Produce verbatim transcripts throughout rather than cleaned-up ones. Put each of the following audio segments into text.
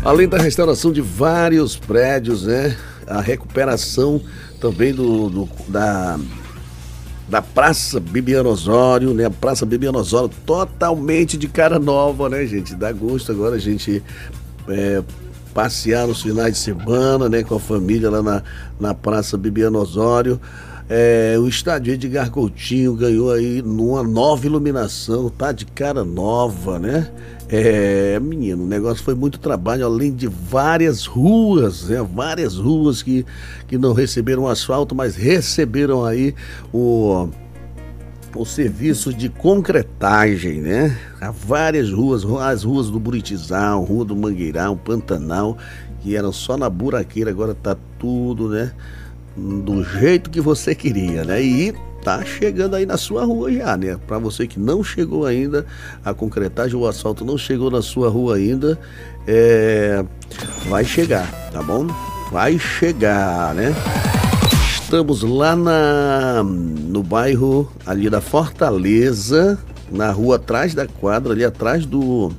Além da restauração de vários prédios, né? A recuperação também do, do da, da Praça Bibiano Osório, né? A Praça Bibiano Osório totalmente de cara nova, né, gente? Dá gosto agora a gente é, passear nos finais de semana, né? Com a família lá na, na Praça Bibiano Osório. É, o estádio Edgar Coutinho ganhou aí numa nova iluminação, tá de cara nova, né? É, menino, o negócio foi muito trabalho, além de várias ruas, né? Várias ruas que, que não receberam asfalto, mas receberam aí o, o serviço de concretagem, né? Há várias ruas, as ruas do Buritizal, Rua do Mangueirão, Pantanal, que eram só na buraqueira, agora tá tudo, né? Do jeito que você queria, né? E tá chegando aí na sua rua já, né? Para você que não chegou ainda, a concretagem, o asfalto não chegou na sua rua ainda, é... vai chegar, tá bom? Vai chegar, né? Estamos lá na... no bairro ali da Fortaleza, na rua atrás da quadra, ali atrás do...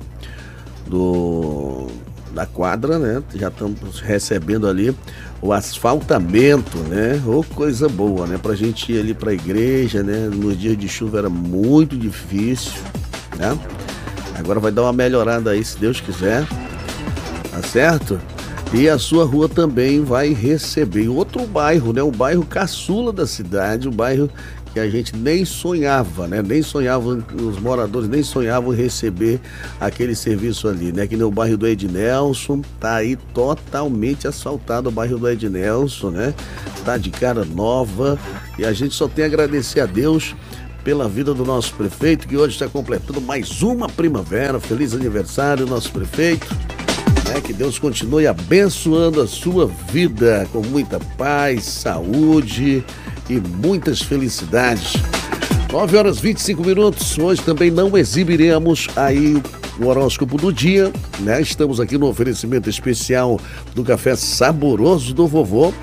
do... da quadra, né? Já estamos recebendo ali o asfaltamento, né? Ô, coisa boa, né? Pra gente ir ali pra igreja, né? Nos dias de chuva era muito difícil, né? Agora vai dar uma melhorada aí, se Deus quiser, tá certo? E a sua rua também vai receber outro bairro, né? O bairro caçula da cidade, o bairro que a gente nem sonhava, né? Nem sonhavam, os moradores nem sonhavam em receber aquele serviço ali, né? Que no bairro do Ednelson, tá aí totalmente asfaltado o bairro do Ednelson, né? Tá de cara nova e a gente só tem a agradecer a Deus pela vida do nosso prefeito, que hoje está completando mais uma primavera. Feliz aniversário, nosso prefeito. É, que Deus continue abençoando a sua vida com muita paz, saúde e muitas felicidades. nove horas e vinte e cinco minutos. Hoje também não exibiremos aí o horóscopo do dia, né? Estamos aqui no oferecimento especial do café saboroso do vovô,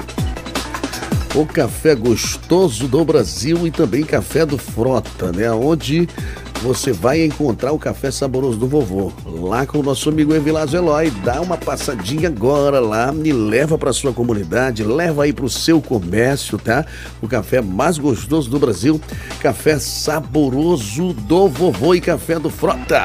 o café gostoso do Brasil e também café do Frota, né? Onde você vai encontrar o café saboroso do vovô, lá com o nosso amigo Evilásio Eloy. Dá uma passadinha agora lá e leva para sua comunidade, leva aí para o seu comércio, tá? O café mais gostoso do Brasil, café saboroso do vovô e café do Frota.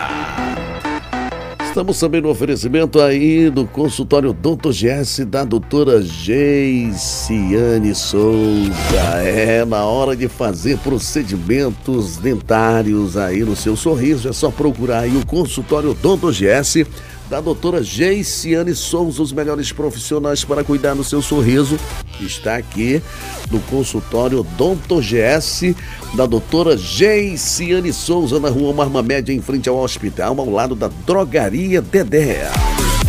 Estamos também no oferecimento aí do consultório doutor G S da doutora Geiciane Souza. É, na hora de fazer procedimentos dentários aí no seu sorriso, é só procurar aí o consultório doutor G S da doutora Geiciane Souza. Os melhores profissionais para cuidar do seu sorriso está aqui no consultório doutor G S da doutora Geiciane Souza, na rua Marma Média, em frente ao hospital, ao lado da drogaria Dedé.